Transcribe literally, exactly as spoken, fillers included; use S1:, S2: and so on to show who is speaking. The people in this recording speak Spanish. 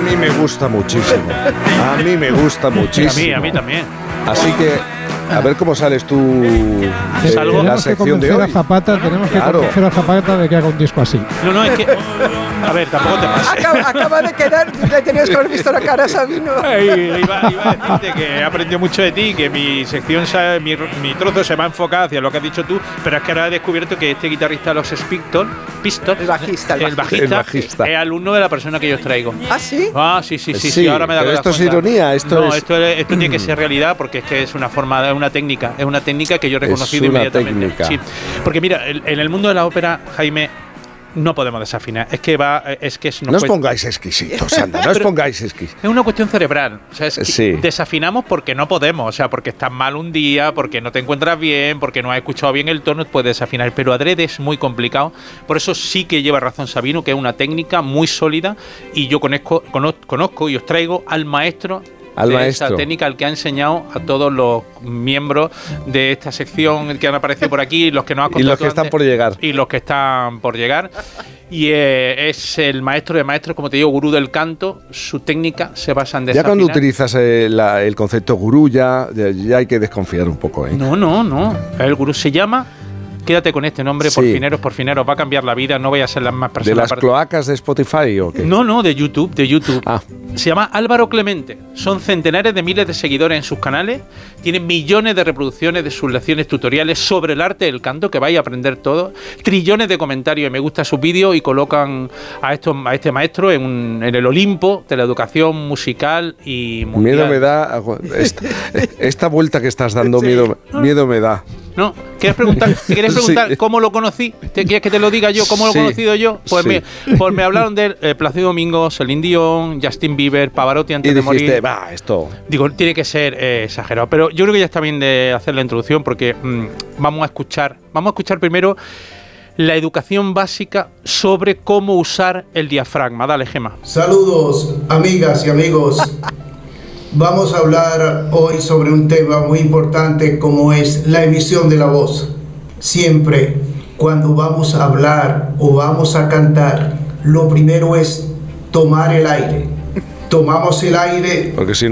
S1: mí me gusta muchísimo. A mí me gusta muchísimo.
S2: A mí, a mí también.
S1: Así que, a ver cómo sales tú de
S2: Salgo.
S1: la sección de hoy.
S3: A Zapata, tenemos que
S1: Claro.
S3: convencer a Zapata de que haga un disco así.
S2: No, no, es que... A ver, tampoco te pases.
S4: Acaba, acaba de quedar, le tenías que haber visto la cara a Sabino.
S2: Ay, iba, iba a decirte que he aprendido mucho de ti, que mi sección, mi, mi trozo se va a enfocar hacia lo que has dicho tú, pero es que ahora he descubierto que este guitarrista de los Pistols, Pistols
S4: El bajista, el
S2: el bajista,
S1: El bajista.
S2: es alumno de la persona que yo os traigo.
S4: ¿Ah, sí?
S2: Ah, sí, sí, sí, sí,
S1: Sí,
S2: ahora me da
S1: pero
S2: cuenta.
S1: esto es ironía, esto
S2: no,
S1: es-
S2: esto, es- esto tiene que ser realidad porque es que es una forma, es una técnica, es una técnica que yo he reconocido
S1: Es una
S2: inmediatamente.
S1: técnica.
S2: Sí, porque mira, el- en el mundo de la ópera, Jaime, no podemos desafinar. Es que va, es que es
S1: No os
S2: cuesta-
S1: pongáis exquisitos, anda, no os
S2: Pero-
S1: pongáis exquisitos.
S2: es una cuestión cerebral. O sea, es que
S1: Sí.
S2: desafinamos porque no podemos. O sea, porque estás mal un día, porque no te encuentras bien, porque no has escuchado bien el tono, puedes desafinar. Pero adrede es muy complicado. Por eso sí que lleva razón Sabino, que es una técnica muy sólida. Y yo conozco, conozco, conozco y os traigo al maestro.
S1: Al
S2: de
S1: maestro.
S2: esa técnica, al que ha enseñado a todos los miembros de esta sección que han aparecido por aquí, los que nos ha
S1: Y
S2: contado
S1: los que
S2: tú
S1: están
S2: antes,
S1: por llegar.
S2: y los que están por llegar. Y eh, es el maestro de maestros, como te digo, gurú del canto. Su técnica se basa en
S1: Ya
S2: desafinar.
S1: cuando utilizas eh, la- el concepto gurú, ya, ya- ya hay que desconfiar un poco, ¿eh?
S2: No, no, no. El gurú se llama. Quédate con este nombre, por
S1: Sí.
S2: fineros, por fineros. Va a cambiar la vida. No voy a ser la más
S1: ¿De
S2: persona.
S1: las cloacas de Spotify o qué?
S2: No, no, de YouTube, de YouTube.
S1: Ah.
S2: Se llama Álvaro Clemente. Son centenares de miles de seguidores en sus canales. Tienen millones de reproducciones de sus lecciones tutoriales sobre el arte del canto, que vais a aprender todo. Trillones de comentarios y me gusta sus vídeos y colocan a, estos, a este maestro en, un- en el Olimpo de la educación musical y mundial.
S1: Miedo me da. Esta, esta vuelta que estás dando, miedo, miedo me da.
S2: ¿No? ¿Quieres preguntar, ¿te quieres preguntar
S1: Sí.
S2: cómo lo conocí? ¿Te quieres que te lo diga yo? ¿Cómo lo
S1: Sí.
S2: he conocido yo? Pues,
S1: Sí.
S2: me, pues me hablaron de eh, Plácido Domingo, Celine Dion, Justin Bieber, Pavarotti antes
S1: Y
S2: de
S1: dijiste,
S2: morir.
S1: va, esto.
S2: Digo, tiene que ser eh, exagerado. Pero yo creo que ya está bien de hacer la introducción porque mm, vamos a escuchar, vamos a escuchar primero la educación básica sobre cómo usar el diafragma. Dale, Gema.
S5: Saludos, amigas y amigos. Vamos a hablar hoy sobre un tema muy importante como es la emisión de la voz. Siempre cuando vamos a hablar o vamos a cantar, lo primero es tomar el aire. Tomamos el aire
S1: Porque si